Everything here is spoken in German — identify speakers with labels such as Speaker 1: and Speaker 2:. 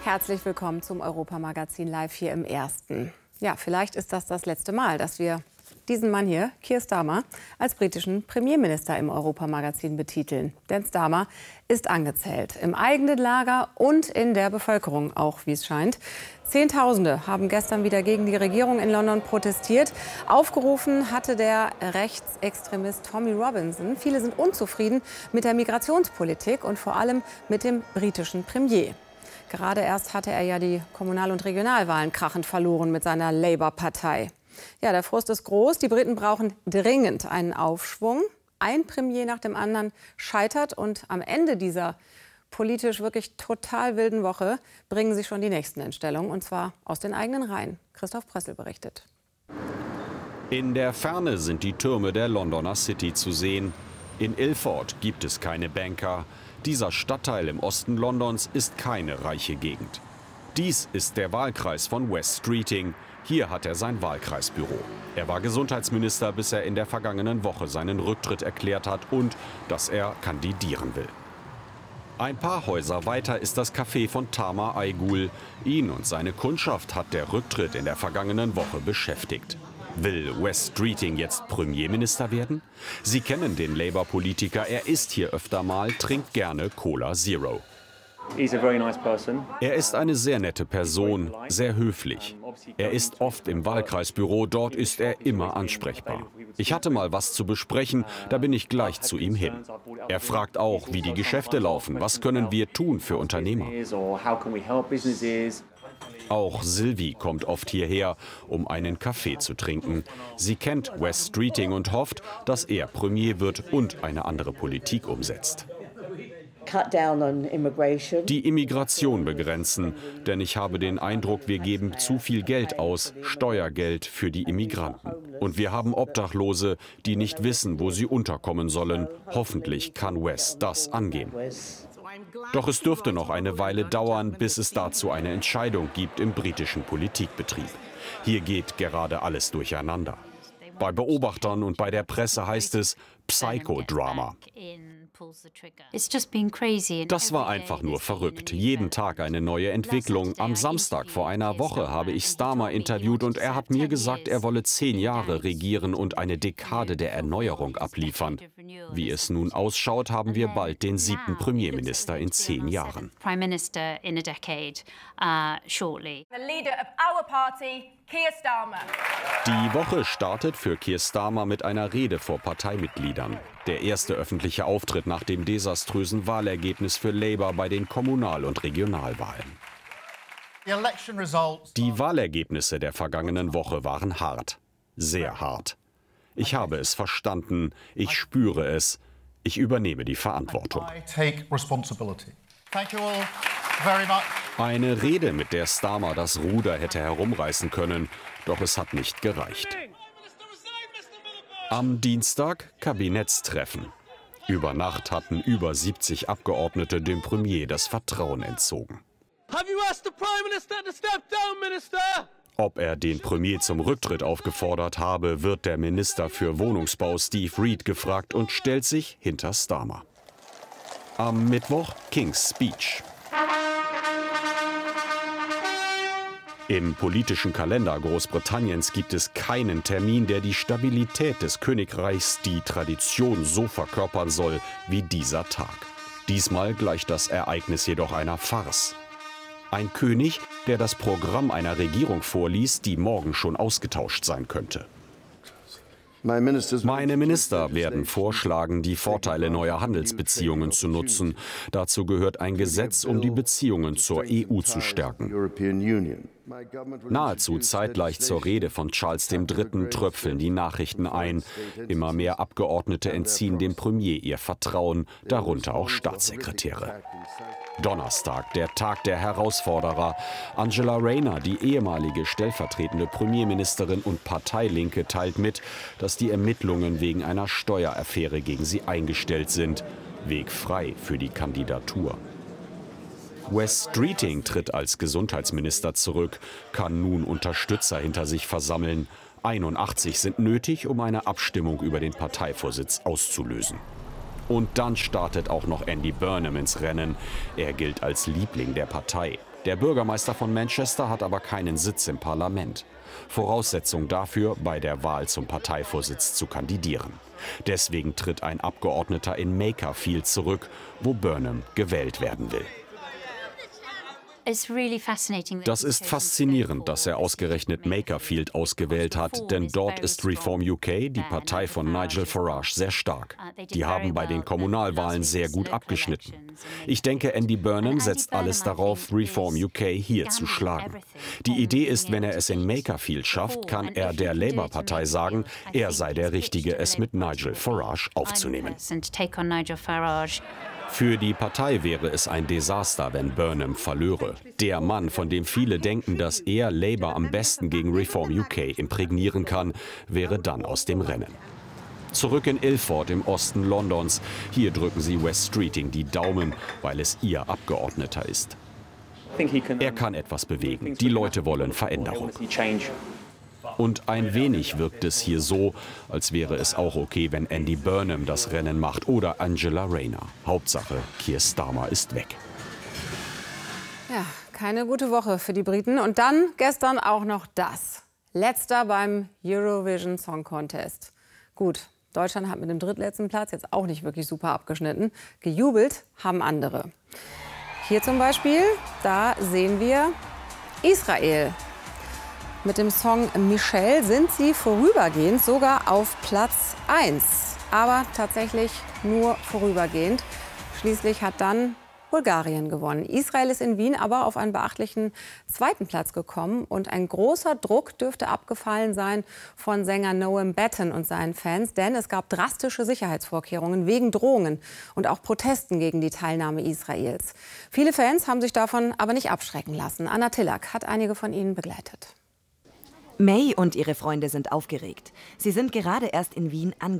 Speaker 1: Herzlich willkommen zum Europamagazin Live hier im Ersten. Ja, vielleicht ist das letzte Mal, dass wir diesen Mann hier, Keir Starmer, als britischen Premierminister im Europamagazin betiteln. Denn Starmer ist angezählt, im eigenen Lager und in der Bevölkerung auch, wie es scheint. Zehntausende haben gestern wieder gegen die Regierung in London protestiert. Aufgerufen hatte der Rechtsextremist Tommy Robinson. Viele sind unzufrieden mit der Migrationspolitik und vor allem mit dem britischen Premier. Gerade erst hatte er ja die Kommunal- und Regionalwahlen krachend verloren mit seiner Labour-Partei. Ja, der Frust ist groß. Die Briten brauchen dringend einen Aufschwung. Ein Premier nach dem anderen scheitert. Und am Ende dieser politisch wirklich total wilden Woche bringen sie schon die nächsten in Stellung. Und zwar aus den eigenen Reihen. Christoph Pressel berichtet.
Speaker 2: In der Ferne sind die Türme der Londoner City zu sehen. In Ilford gibt es keine Banker. Dieser Stadtteil im Osten Londons ist keine reiche Gegend. Dies ist der Wahlkreis von West Streeting. Hier hat er sein Wahlkreisbüro. Er war Gesundheitsminister, bis er in der vergangenen Woche seinen Rücktritt erklärt hat und dass er kandidieren will. Ein paar Häuser weiter ist das Café von Tama Aigul. Ihn und seine Kundschaft hat der Rücktritt in der vergangenen Woche beschäftigt. Will West Streeting jetzt Premierminister werden? Sie kennen den Labour-Politiker, er ist hier öfter mal, trinkt gerne Cola Zero. Er ist eine sehr nette Person, sehr höflich. Er ist oft im Wahlkreisbüro, dort ist er immer ansprechbar. Ich hatte mal was zu besprechen, da bin ich gleich zu ihm hin. Er fragt auch, wie die Geschäfte laufen, was können wir tun für Unternehmer. Auch Sylvie kommt oft hierher, um einen Kaffee zu trinken. Sie kennt West Streeting und hofft, dass er Premier wird und eine andere Politik umsetzt. Die Immigration begrenzen, denn ich habe den Eindruck, wir geben zu viel Geld aus, Steuergeld für die Immigranten. Und wir haben Obdachlose, die nicht wissen, wo sie unterkommen sollen. Hoffentlich kann West das angehen. Doch es dürfte noch eine Weile dauern, bis es dazu eine Entscheidung gibt im britischen Politikbetrieb. Hier geht gerade alles durcheinander. Bei Beobachtern und bei der Presse heißt es Psychodrama. Das war einfach nur verrückt. Jeden Tag eine neue Entwicklung. Am Samstag vor einer Woche habe ich Starmer interviewt und er hat mir gesagt, er wolle 10 Jahre regieren und eine Dekade der Erneuerung abliefern. Wie es nun ausschaut, haben wir bald den 7. Premierminister in 10 Jahren. Die Woche startet für Keir Starmer mit einer Rede vor Parteimitgliedern. Der erste öffentliche Auftritt nach dem desaströsen Wahlergebnis für Labour bei den Kommunal- und Regionalwahlen. Die Wahlergebnisse der vergangenen Woche waren hart. Sehr hart. Ich habe es verstanden. Ich spüre es. Ich übernehme die Verantwortung. Eine Rede, mit der Starmer das Ruder hätte herumreißen können, doch es hat nicht gereicht. Am Dienstag Kabinettstreffen. Über Nacht hatten über 70 Abgeordnete dem Premier das Vertrauen entzogen. Ob er den Premier zum Rücktritt aufgefordert habe, wird der Minister für Wohnungsbau Steve Reid gefragt und stellt sich hinter Starmer. Am Mittwoch King's Speech. Im politischen Kalender Großbritanniens gibt es keinen Termin, der die Stabilität des Königreichs, die Tradition so verkörpern soll wie dieser Tag. Diesmal gleicht das Ereignis jedoch einer Farce. Ein König, der das Programm einer Regierung vorliest, die morgen schon ausgetauscht sein könnte. Meine Minister werden vorschlagen, die Vorteile neuer Handelsbeziehungen zu nutzen. Dazu gehört ein Gesetz, um die Beziehungen zur EU zu stärken. Nahezu zeitgleich zur Rede von Charles III. Tröpfeln die Nachrichten ein. Immer mehr Abgeordnete entziehen dem Premier ihr Vertrauen, darunter auch Staatssekretäre. Donnerstag, der Tag der Herausforderer. Angela Rayner, die ehemalige stellvertretende Premierministerin und Parteilinke, teilt mit, dass die Ermittlungen wegen einer Steueraffäre gegen sie eingestellt sind. Weg frei für die Kandidatur. West Streeting tritt als Gesundheitsminister zurück, kann nun Unterstützer hinter sich versammeln. 81 sind nötig, um eine Abstimmung über den Parteivorsitz auszulösen. Und dann startet auch noch Andy Burnham ins Rennen. Er gilt als Liebling der Partei. Der Bürgermeister von Manchester hat aber keinen Sitz im Parlament. Voraussetzung dafür, bei der Wahl zum Parteivorsitz zu kandidieren. Deswegen tritt ein Abgeordneter in Makerfield zurück, wo Burnham gewählt werden will. Das ist faszinierend, dass er ausgerechnet Makerfield ausgewählt hat, denn dort ist Reform UK, die Partei von Nigel Farage, sehr stark. Die haben bei den Kommunalwahlen sehr gut abgeschnitten. Ich denke, Andy Burnham setzt alles darauf, Reform UK hier zu schlagen. Die Idee ist, wenn er es in Makerfield schafft, kann er der Labour-Partei sagen, er sei der Richtige, es mit Nigel Farage aufzunehmen. Für die Partei wäre es ein Desaster, wenn Burnham verlöre. Der Mann, von dem viele denken, dass er Labour am besten gegen Reform UK imprägnieren kann, wäre dann aus dem Rennen. Zurück in Ilford im Osten Londons. Hier drücken sie Wes Streeting die Daumen, weil es ihr Abgeordneter ist. Er kann etwas bewegen. Die Leute wollen Veränderung. Und ein wenig wirkt es hier so, als wäre es auch okay, wenn Andy Burnham das Rennen macht oder Angela Rayner. Hauptsache, Keir Starmer ist weg.
Speaker 1: Ja, keine gute Woche für die Briten. Und dann gestern auch noch das. Letzter beim Eurovision Song Contest. Gut, Deutschland hat mit dem drittletzten Platz jetzt auch nicht wirklich super abgeschnitten. Gejubelt haben andere. Hier zum Beispiel, da sehen wir Israel. Mit dem Song Michelle sind sie vorübergehend sogar auf Platz 1. Aber tatsächlich nur vorübergehend. Schließlich hat dann Bulgarien gewonnen. Israel ist in Wien aber auf einen beachtlichen 2. Platz gekommen. Und ein großer Druck dürfte abgefallen sein von Sänger Noam Batten und seinen Fans. Denn es gab drastische Sicherheitsvorkehrungen wegen Drohungen und auch Protesten gegen die Teilnahme Israels. Viele Fans haben sich davon aber nicht abschrecken lassen. Anna Tillack hat einige von ihnen begleitet.
Speaker 3: May und ihre Freunde sind aufgeregt. Sie sind gerade erst in Wien angekommen.